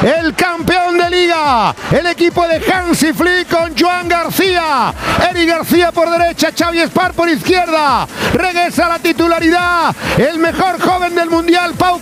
el campeón de liga, el equipo de Hansi Flick con Joan García, Eric García por derecha, Xavi Espar por izquierda, regresa a la titularidad, el mejor joven del mundial, Pau